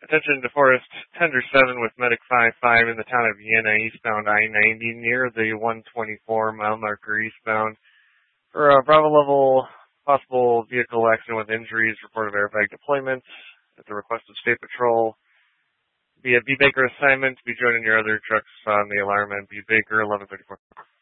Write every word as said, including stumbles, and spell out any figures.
Attention to Forest Tender seven with Medic five five in the town of Vienna, eastbound I ninety, near the one twenty-four mile marker eastbound. For a Bravo level possible vehicle accident with injuries, report of airbag deployment at the request of State Patrol. Be a B. Baker assignment to be joining your other trucks on the alarm and B. Baker eleven thirty-four.